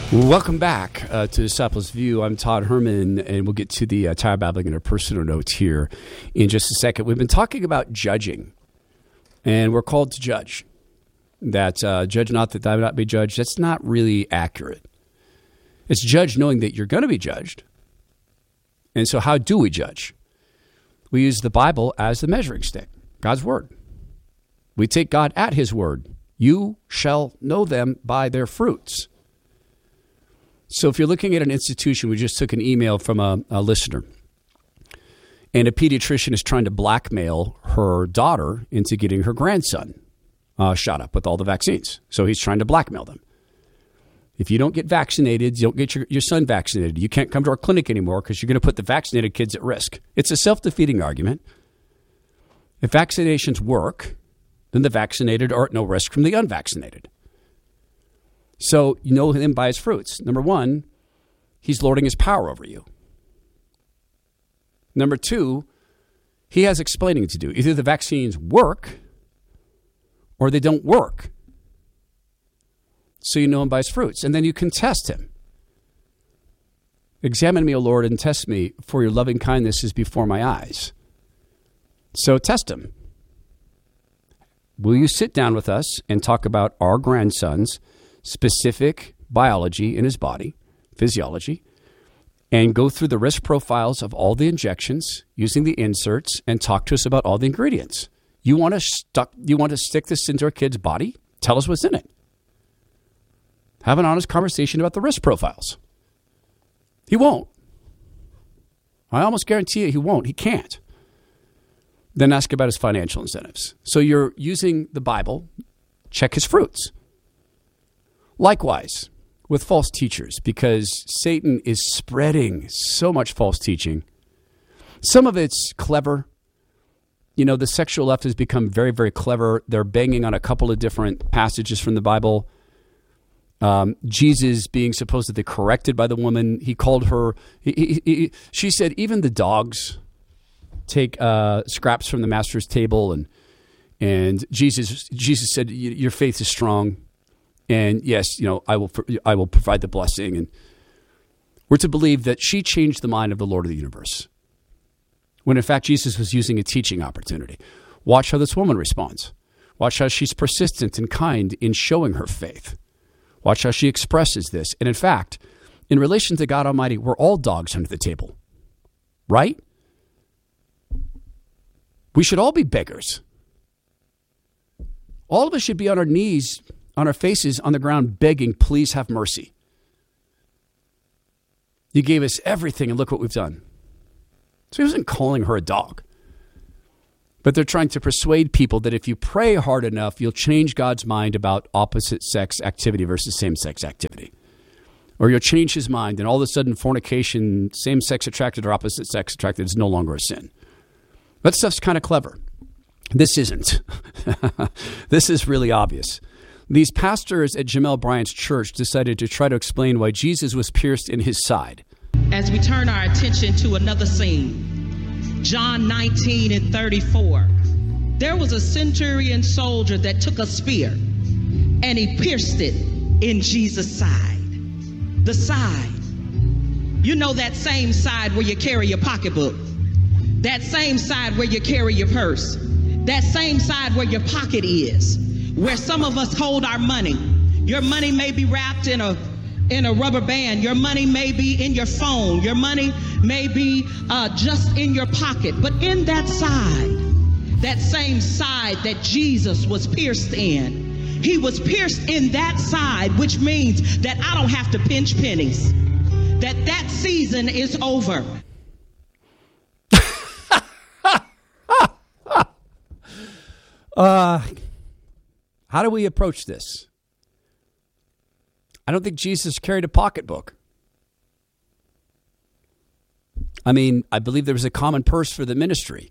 Welcome back to Disciples View. I'm Todd Herman, and we'll get to the Tower Babbling and our personal notes here in just a second. We've been talking about judging, and we're called to judge. That judge not that thou not be judged, that's not really accurate. It's judge knowing that you're going to be judged. And so how do we judge? We use the Bible as the measuring stick, God's word. We take God at his word. You shall know them by their fruits. So if you're looking at an institution, we just took an email from a listener, and a pediatrician is trying to blackmail her daughter into getting her grandson shot up with all the vaccines. So he's trying to blackmail them. If you don't get vaccinated, you don't get your son vaccinated, you can't come to our clinic anymore because you're going to put the vaccinated kids at risk. It's a self-defeating argument. If vaccinations work, then the vaccinated are at no risk from the unvaccinated. So you know him by his fruits. Number one, he's lording his power over you. Number two, he has explaining to do. Either the vaccines work or they don't work. So you know him by his fruits. And then you can test him. Examine me, O Lord, and test me, for your loving kindness is before my eyes. So test him. Will you sit down with us and talk about our grandson's specific biology in his body, physiology, and go through the risk profiles of all the injections using the inserts and talk to us about all the ingredients? You want to stick this into a kid's body? Tell us what's in it. Have an honest conversation about the risk profiles. He won't. I almost guarantee you he won't. He can't. Then ask about his financial incentives. So you're using the Bible. Check his fruits. Likewise, with false teachers, because Satan is spreading so much false teaching. Some of it's clever. You know, the sexual left has become very, very clever. They're banging on a couple of different passages from the Bible. Jesus being supposedly corrected by the woman. He called her, she said, even the dogs take scraps from the master's table. And Jesus said, your faith is strong. And yes, I will provide the blessing. And we're to believe that she changed the mind of the Lord of the universe, when in fact Jesus was using a teaching opportunity. Watch how this woman responds. Watch how she's persistent and kind in showing her faith. Watch how she expresses this. And in fact, in relation to God Almighty, we're all dogs under the table, right? We should all be beggars. All of us should be on our knees, on our faces, on the ground, begging, please have mercy. You gave us everything, and look what we've done. So he wasn't calling her a dog. But they're trying to persuade people that if you pray hard enough, you'll change God's mind about opposite sex activity versus same-sex activity. Or you'll change his mind, and all of a sudden fornication, same-sex attracted or opposite sex attracted, is no longer a sin. That stuff's kind of clever. This isn't. This is really obvious. These pastors at Jamel Bryant's church decided to try to explain why Jesus was pierced in his side. As we turn our attention to another scene, John 19:34, there was a centurion soldier that took a spear and he pierced it in Jesus' side. The side. You know, that same side where you carry your pocketbook. That same side where you carry your purse. That same side where your pocket is. Where some of us hold our money. Your money may be wrapped in a rubber band. Your money may be in your phone. Your money may be just in your pocket. But in that same side that Jesus was pierced in, he was pierced in that side, which means that I don't have to pinch pennies. That season is over. How do we approach this? I don't think Jesus carried a pocketbook. I mean, I believe there was a common purse for the ministry.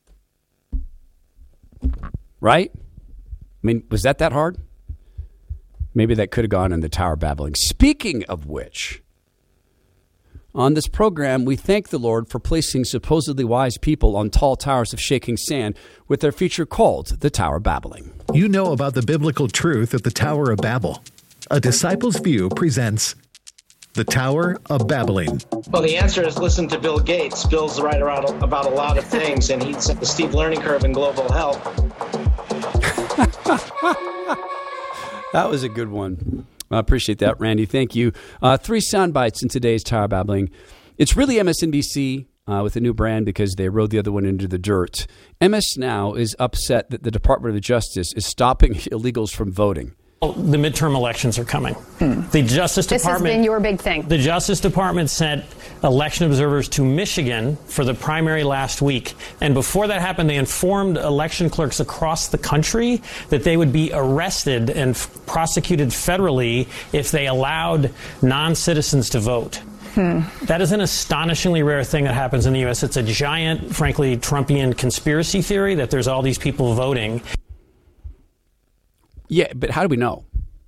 Right? I mean, was that hard? Maybe that could have gone in the Tower Babbling. Speaking of which, on this program, we thank the Lord for placing supposedly wise people on tall towers of shaking sand with their feature called the Tower Babbling. You know about the biblical truth at the Tower of Babel. A Disciples View presents The Tower of Babbling. Well, the answer is listen to Bill Gates. Bill's right around about a lot of things, and he's at the steep learning curve in global health. That was a good one. I appreciate that, Randy. Thank you. 3 sound bites in today's Tower Babbling. It's really MSNBC with a new brand because they rode the other one into the dirt. MS Now is upset that the Department of Justice is stopping illegals from voting. The midterm elections are coming. The Justice Department... This has been your big thing. The Justice Department sent election observers to Michigan for the primary last week. And before that happened, they informed election clerks across the country that they would be arrested and prosecuted federally if they allowed non-citizens to vote. That is an astonishingly rare thing that happens in the U.S. It's a giant, frankly, Trumpian conspiracy theory that there's all these people voting. Yeah, but how do we know?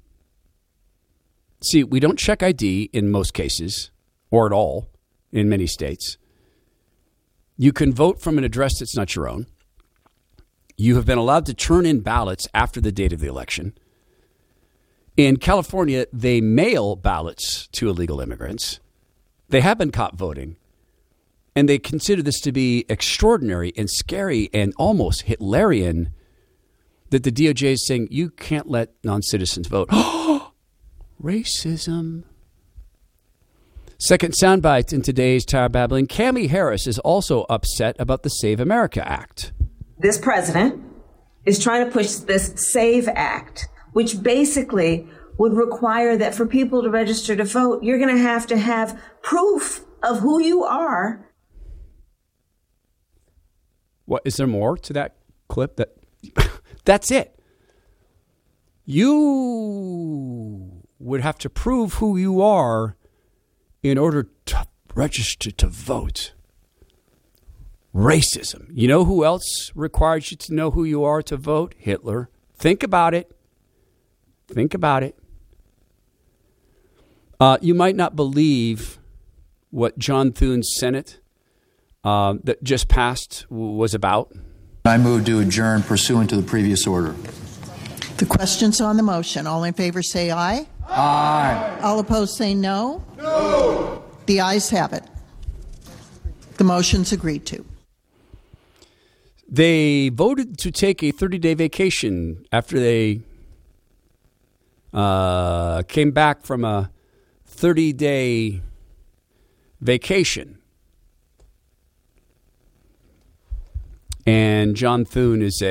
See, we don't check ID in most cases, or at all, in many states. You can vote from an address that's not your own. You have been allowed to turn in ballots after the date of the election. In California, they mail ballots to illegal immigrants. They have been caught voting. And they consider this to be extraordinary and scary and almost Hitlerian that the DOJ is saying you can't let non-citizens vote. Racism. Second soundbite in today's Tower Babbling. Kamala Harris is also upset about the Save America Act. This president is trying to push this SAVE Act, which basically would require that for people to register to vote, you're going to have proof of who you are. What, is there more to that clip? That's it. You would have to prove who you are in order to register to vote. Racism. You know who else requires you to know who you are to vote? Hitler. Think about it. Think about it. You might not believe what John Thune's Senate that just passed was about. I move to adjourn pursuant to the previous order. The question's on the motion. All in favor say aye. Aye. All opposed say no. No. The ayes have it. The motion's agreed to. They voted to take a 30-day vacation after they came back from a 30-day vacation. And John Thune is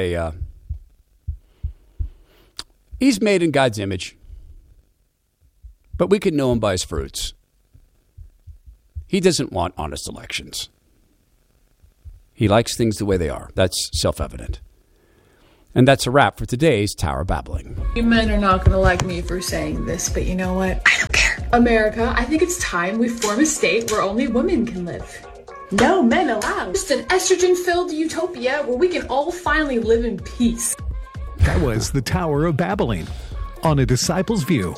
he's made in God's image, but we can know him by his fruits. He doesn't want honest elections. He likes things the way they are. That's self-evident. And that's a wrap for today's Tower Babbling. You men are not going to like me for saying this, but you know what? I don't care. America, I think it's time we form a state where only women can live. No men allowed. Just an estrogen-filled utopia where we can all finally live in peace. That was the Tower of Babbling on A Disciple's View.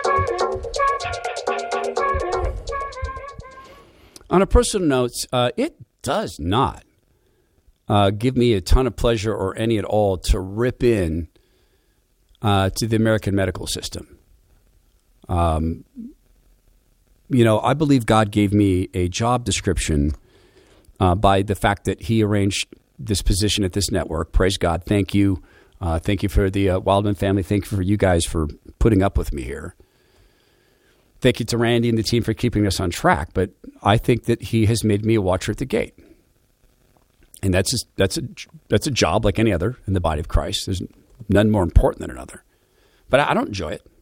On a personal note, it does not give me a ton of pleasure or any at all to rip in to the American medical system. I believe God gave me a job description by the fact that he arranged this position at this network. Praise God. Thank you. Thank you for the Wildman family. Thank you for you guys for putting up with me here. Thank you to Randy and the team for keeping us on track. But I think that he has made me a watcher at the gate. And that's a job like any other in the body of Christ. There's none more important than another. But I don't enjoy it.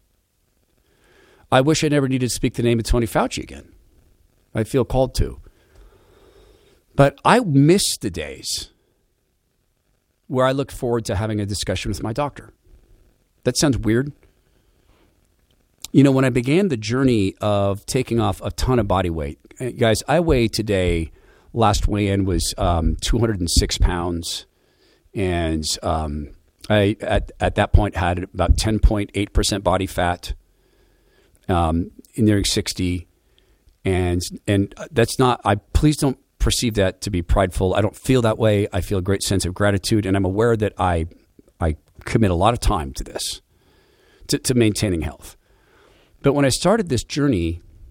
I wish I never needed to speak the name of Tony Fauci again. I feel called to. But I miss the days where I looked forward to having a discussion with my doctor. That sounds weird. When I began the journey of taking off a ton of body weight, guys, I weigh today, last weigh-in was 206 pounds. And I, at that point, had about 10.8% body fat, nearing 60. And that's not, please don't perceive that to be prideful. I don't feel that way. I feel a great sense of gratitude. And I'm aware that I commit a lot of time to this, to maintaining health. But when I started this journey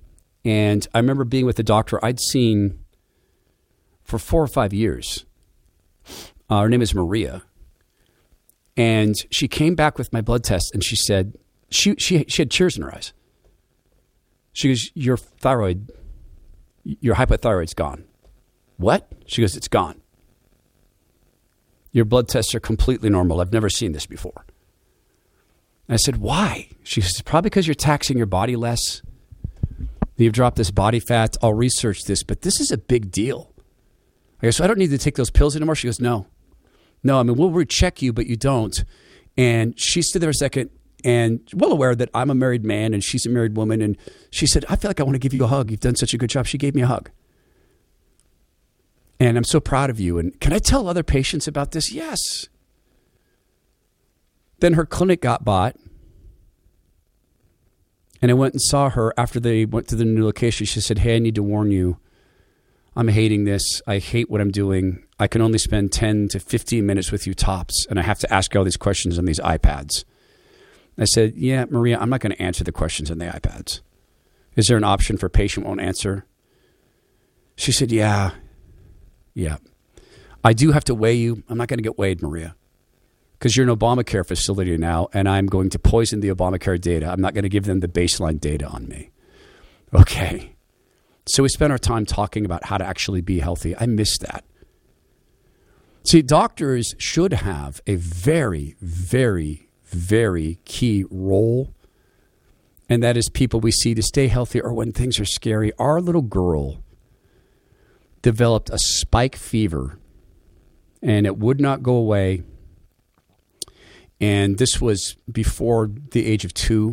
And I remember being with a doctor I'd seen for 4 or 5 years. Her name is Maria. And she came back with my blood test, and she said, she had tears in her eyes. She goes, your hypothyroid's gone. What? She goes, it's gone. Your blood tests are completely normal. I've never seen this before. And I said, why? She says, probably because you're taxing your body less. You've dropped this body fat. I'll research this, but this is a big deal. I go, so I don't need to take those pills anymore? She goes, no. No, I mean, we'll recheck you, but you don't. And she stood there a second and well aware that I'm a married man and she's a married woman. And she said, I feel like I want to give you a hug. You've done such a good job. She gave me a hug. And I'm so proud of you. And can I tell other patients about this? Yes. Then her clinic got bought. And I went and saw her after they went to the new location. She said, hey, I need to warn you. I'm hating this. I hate what I'm doing. I can only spend 10 to 15 minutes with you tops. And I have to ask you all these questions on these iPads. I said, yeah, Maria, I'm not going to answer the questions on the iPads. Is there an option for patient won't answer? She said, yeah. I do have to weigh you. I'm not going to get weighed, Maria, because you're an Obamacare facility now, and I'm going to poison the Obamacare data. I'm not going to give them the baseline data on me. Okay. So we spent our time talking about how to actually be healthy. I missed that. See, doctors should have a very, very, very key role, and that is people we see to stay healthy or when things are scary. Our little girl developed a spike fever, and it would not go away. And this was before the age of 2.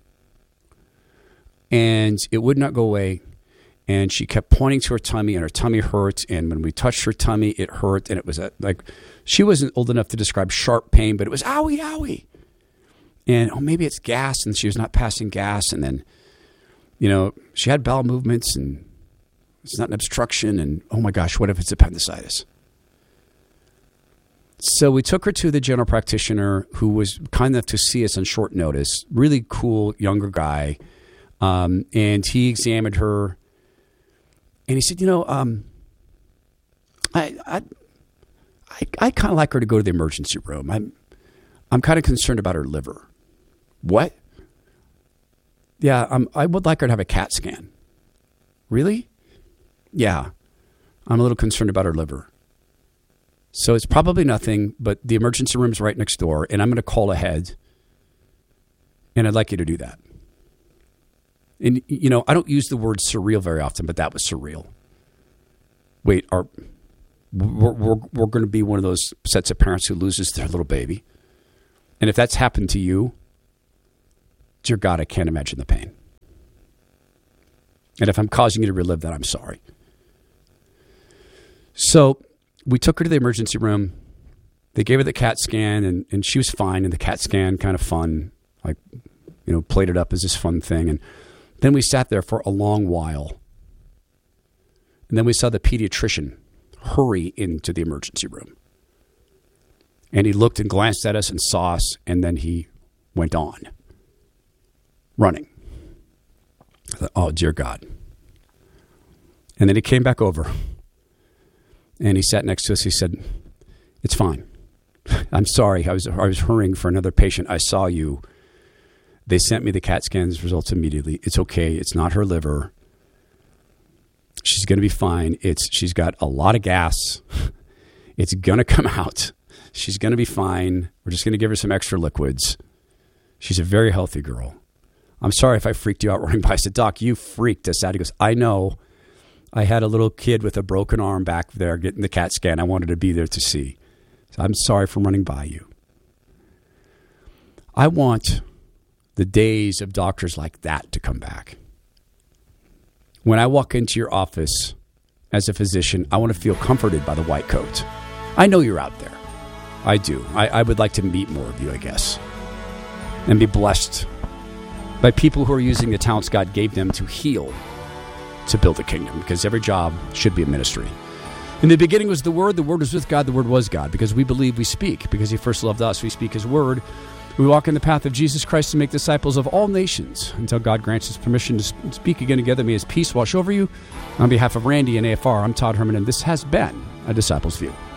And it would not go away. And she kept pointing to her tummy, and her tummy hurt. And when we touched her tummy, it hurt. And it was like, she wasn't old enough to describe sharp pain, but it was owie, owie. And maybe it's gas, and she was not passing gas. And then, she had bowel movements, and it's not an obstruction. And oh my gosh, what if it's appendicitis? So we took her to the general practitioner who was kind enough to see us on short notice. Really cool, younger guy. And he examined her. And he said, I kind of like her to go to the emergency room. I'm kind of concerned about her liver. What? Yeah, I would like her to have a CAT scan. Really? Yeah, I'm a little concerned about her liver. So it's probably nothing, but the emergency room's right next door, and I'm going to call ahead, and I'd like you to do that. And, I don't use the word surreal very often, but that was surreal. Wait, we're going to be one of those sets of parents who loses their little baby. And if that's happened to you, dear God, I can't imagine the pain. And if I'm causing you to relive that, I'm sorry. So we took her to the emergency room. They gave her the CAT scan, and she was fine. And the CAT scan, kind of fun, played it up as this fun thing. And then we sat there for a long while. And then we saw the pediatrician hurry into the emergency room. And he looked and glanced at us and saw us, and then he went on, running. I thought, oh, dear God. And then he came back over, and he sat next to us. He said, it's fine. I'm sorry. I was hurrying for another patient. I saw you. They sent me the CAT scans results immediately. It's okay. It's not her liver. She's going to be fine. She's got a lot of gas. It's going to come out. She's going to be fine. We're just going to give her some extra liquids. She's a very healthy girl. I'm sorry if I freaked you out running by. I said, Doc, you freaked us out. He goes, I know. I had a little kid with a broken arm back there getting the CAT scan. I wanted to be there to see. So I'm sorry for running by you. I want the days of doctors like that to come back. When I walk into your office as a physician, I want to feel comforted by the white coat. I know you're out there. I do. I would like to meet more of you, I guess, and be blessed by people who are using the talents God gave them to heal, to build a kingdom, because every job should be a ministry. In the beginning was the Word was with God, the Word was God, because we believe we speak, because He first loved us. We speak His Word. We walk in the path of Jesus Christ to make disciples of all nations until God grants us permission to speak again together. May his peace wash over you. On behalf of Randy and AFR, I'm Todd Herman, and this has been A Disciple's View.